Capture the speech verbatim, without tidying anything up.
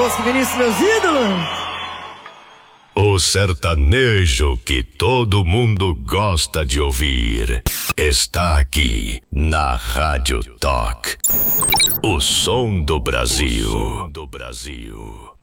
Bosco e Vinícius, meus ídolos. O sertanejo que todo mundo gosta de ouvir está aqui na Rádio Talk. O som do Brasil. O som do Brasil.